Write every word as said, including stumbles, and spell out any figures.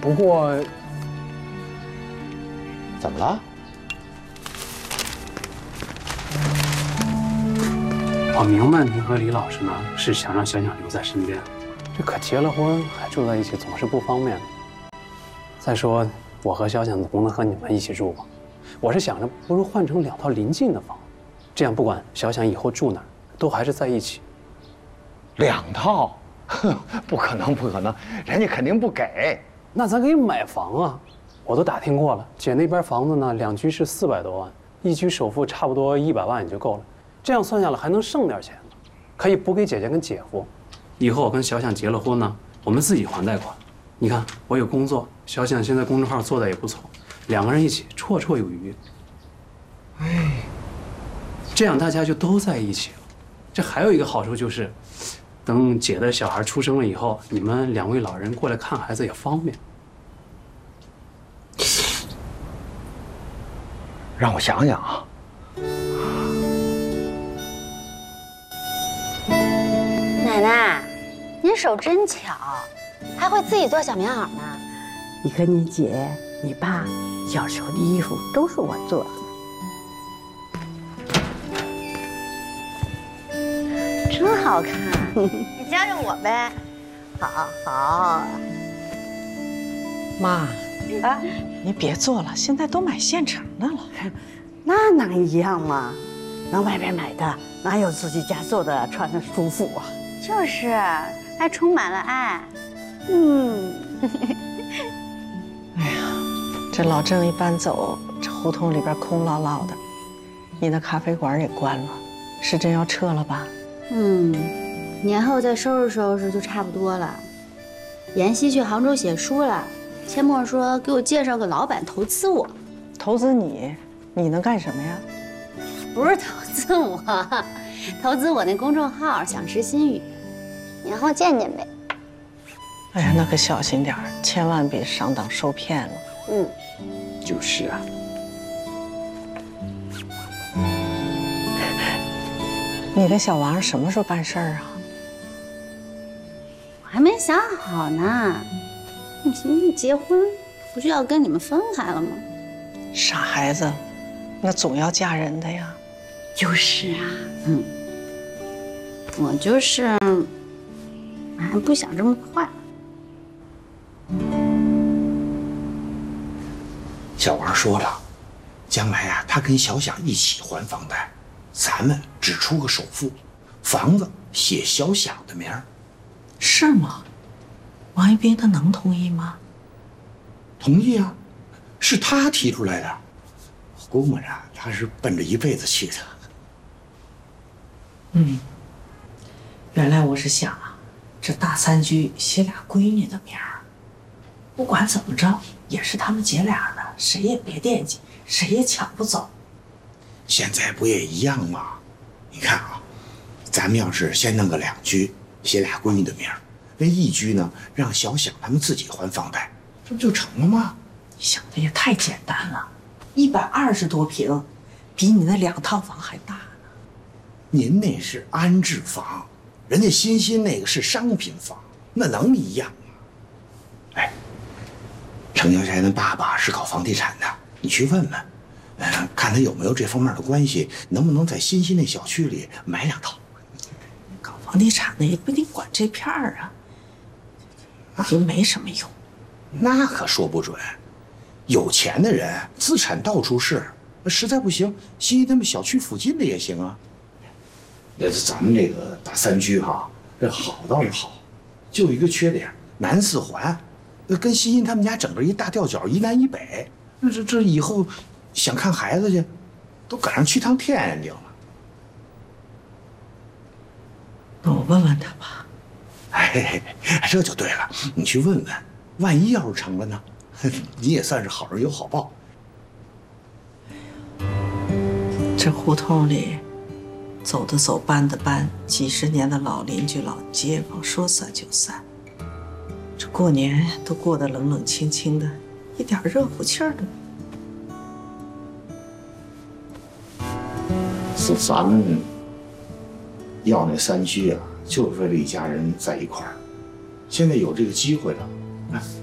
不过， 怎么了？ 我明白您和李老师呢是想让小想留在身边，这可结了婚还住在一起总是不方便。再说我和小想总能和你们一起住吗？我是想着，不如换成两套邻近的房，这样不管小想以后住哪儿，都还是在一起。 两套？哼，不可能，不可能，人家肯定不给。 那咱可以买房啊！我都打听过了，姐那边房子呢，两居室四百多万，一居首付差不多一百万也就够了。这样算下来还能剩点钱呢，可以补给姐姐跟姐夫。以后我跟小想结了婚呢，我们自己还贷款。你看我有工作，小想现在公众号做的也不错，两个人一起绰绰有余。哎，这样大家就都在一起了。这还有一个好处就是，等姐的小孩出生了以后，你们两位老人过来看孩子也方便。 让我想想啊。 奶奶，您手真巧，还会自己做小棉袄呢。 你和你姐、你爸小时候的衣服都是我做的。 真好看，你教教我呗。好，好。 妈，啊，你别做了，现在都买现成的了。 那能一样吗？那外边买的哪有自己家做的穿着舒服啊？ 就是，还充满了爱。 嗯。 哎呀，这老郑一搬走，这胡同里边空落落的，你那咖啡馆也关了，是真要撤了吧？ 嗯，年后再收拾收拾就差不多了。妍希去杭州写书了，阡陌说给我介绍个老板投资我。 投资你？你能干什么呀？ 不是投资我，投资我那公众号想吃心语，年后见见呗。 哎呀，那可小心点儿，千万别上当受骗了。 嗯， 就是啊。 你跟小王什么时候办事儿啊？ 我还没想好呢。你结婚不就要跟你们分开了吗？ 傻孩子，那总要嫁人的呀。 就是啊，嗯，我就是，还不想这么快。 小王说了，将来啊，他跟小想一起还房贷，咱们只出个首付，房子写小想的名儿。 是吗？王一斌他能同意吗？ 同意啊，是他提出来的。我估摸着他是奔着一辈子去的。 嗯，原来我是想啊，这大三居写俩闺女的名儿，不管怎么着也是他们姐俩的，谁也别惦记，谁也抢不走。 现在不也一样吗？你看啊，咱们要是先弄个两居，写俩闺女的名儿，那一居呢，让小想他们自己还房贷，这不就成了吗？ 你想的也太简单了，一百二十多平，比你那两套房还大呢。 您那是安置房，人家欣欣那个是商品房，那能一样吗？哎，程小柴的爸爸是搞房地产的，你去问问，呃，看他有没有这方面的关系，能不能在欣欣那小区里买两套。 搞房地产的也不一定管这片儿啊，也没什么用。 那可说不准，有钱的人资产到处是，实在不行，欣欣他们小区附近的也行啊。那咱们这个大三居哈，这好倒是好，就有一个缺点，南四环，跟欣欣他们家整个一大吊脚，一南一北，那这这以后想看孩子去，都赶上去趟天津了。 那我问问他吧。 哎，这就对了，你去问问，万一要是成了呢，你也算是好人有好报。 这胡同里，走的走，搬的搬，几十年的老邻居、老街坊，说散就散。这过年都过得冷冷清清的，一点热乎气儿都没有。 是咱们要那三居啊，就是为了一家人在一块儿。现在有这个机会了，